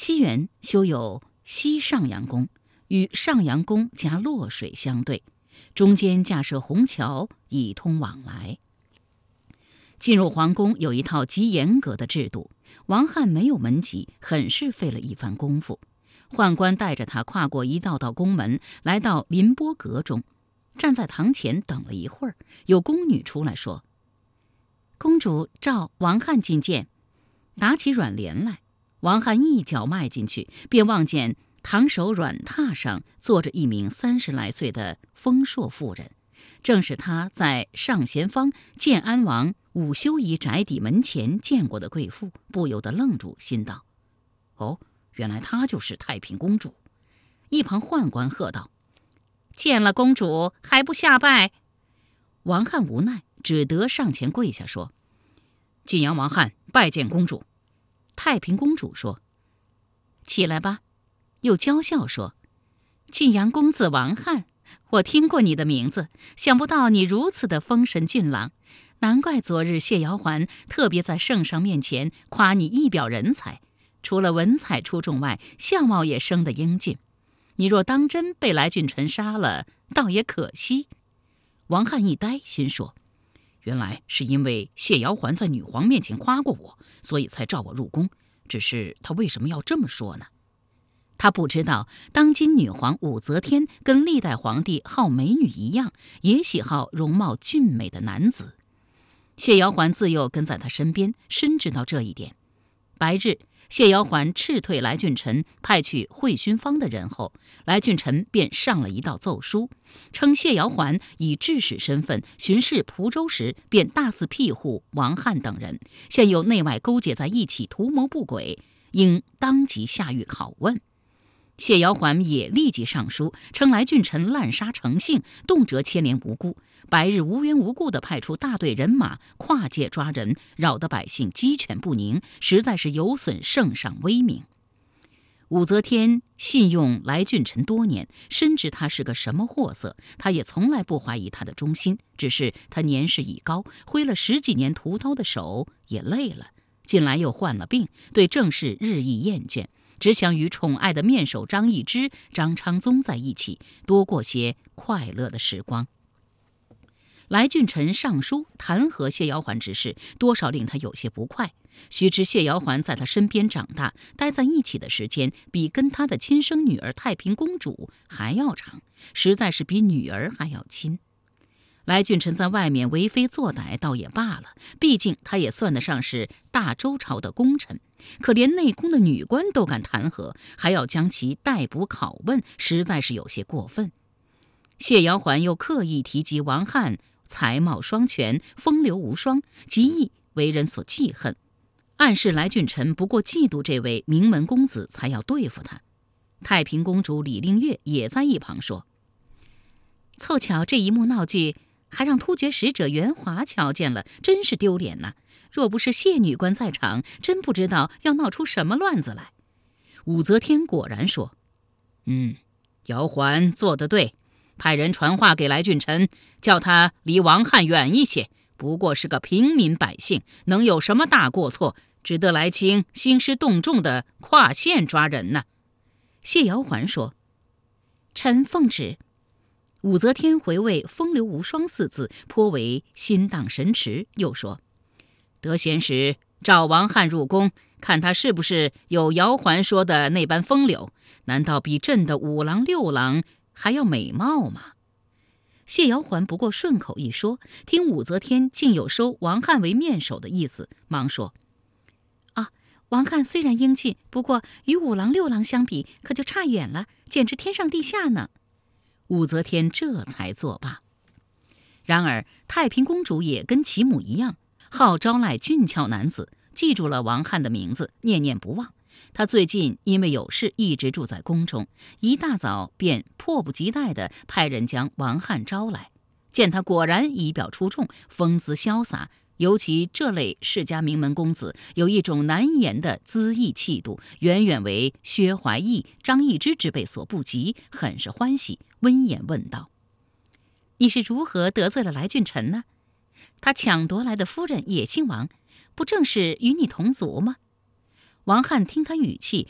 西园修有西上阳宫，与上阳宫夹洛水相对，中间架设虹桥以通往来。进入皇宫有一套极严格的制度，王翰没有门籍，很是费了一番功夫。宦官带着他跨过一道道宫门，来到临波阁中，站在堂前等了一会儿，有宫女出来说：“公主召王翰觐见。”打起软帘来，王翰一脚迈进去，便望见堂首软榻上坐着一名30来岁的丰硕妇人，正是他在上贤坊建安王武修仪宅邸门前见过的贵妇，不由得愣住，心道：“哦，原来她就是太平公主。”一旁宦官喝道：“见了公主还不下拜？”王翰无奈，只得上前跪下说：“晋阳王翰拜见公主。”太平公主说：“起来吧。”又娇笑说：“晋阳公子王翰，我听过你的名字，想不到你如此的风神俊朗，难怪昨日谢瑶环特别在圣上面前夸你一表人才，除了文采出众外，相貌也生得英俊。你若当真被来俊臣杀了，倒也可惜。”王翰一呆，心说：原来是因为谢瑶环在女皇面前夸过我，所以才召我入宫。只是他为什么要这么说呢？他不知道，当今女皇武则天跟历代皇帝好美女一样，也喜好容貌俊美的男子。谢瑶环自幼跟在他身边，深知道这一点。白日，谢瑶环斥退来俊臣派去会勋坊的人后，来俊臣便上了一道奏书，称谢瑶环以制使身份巡视蒲州时，便大肆庇护王翰等人，现有内外勾结在一起，图谋不轨，应当即下狱拷问。谢瑶环也立即上书，称来俊臣滥杀成性，动辄牵连无辜，白日无缘无故地派出大队人马跨界抓人，扰得百姓鸡犬不宁，实在是有损圣上威名。武则天信用来俊臣多年，深知他是个什么货色，他也从来不怀疑他的忠心，只是他年事已高，挥了10几年屠刀的手也累了，近来又患了病，对政事日益厌倦，只想与宠爱的面首张易之、张昌宗在一起，多过些快乐的时光。来俊臣上书弹劾谢瑶环之事，多少令他有些不快。须知谢瑶环在他身边长大，待在一起的时间比跟他的亲生女儿太平公主还要长，实在是比女儿还要亲。来俊臣在外面为非作歹倒也罢了，毕竟他也算得上是大周朝的功臣，可连内宫的女官都敢弹劾，还要将其逮捕拷问，实在是有些过分。谢瑶环又刻意提及王翰才貌双全，风流无双，极易为人所忌恨，暗示来俊臣不过嫉妒这位名门公子，才要对付他。太平公主李令月也在一旁说：“凑巧这一幕闹剧，还让突厥使者袁华瞧见了，真是丢脸呐！若不是谢女官在场，真不知道要闹出什么乱子来。”武则天果然说：“瑶环做得对，派人传话给来俊臣，叫他离王翰远一些，不过是个平民百姓，能有什么大过错，值得来卿兴师动众的跨县抓人呢？”谢瑶环说：“臣奉旨。”武则天回味风流无双4字，颇为心荡神驰，又说：“得闲时召王翰入宫，看他是不是有瑶环说的那般风流，难道比朕的5郎6郎还要美貌吗？”谢瑶环不过顺口一说，听武则天竟有收王翰为面首的意思，忙说：“王翰虽然英俊，不过与5郎6郎相比，可就差远了，简直天上地下呢。”武则天这才作罢。然而太平公主也跟其母一样，好招揽俊俏男子，记住了王翰的名字，念念不忘。她最近因为有事一直住在宫中，一大早便迫不及待地派人将王翰招来。见他果然仪表出众，风姿潇洒，尤其这类世家名门公子，有一种难言的恣意气度，远远为薛怀义、张易之之辈所不及，很是欢喜，温言问道：“你是如何得罪了来俊臣呢？他抢夺来的夫人也姓王，不正是与你同族吗？”王翰听他语气，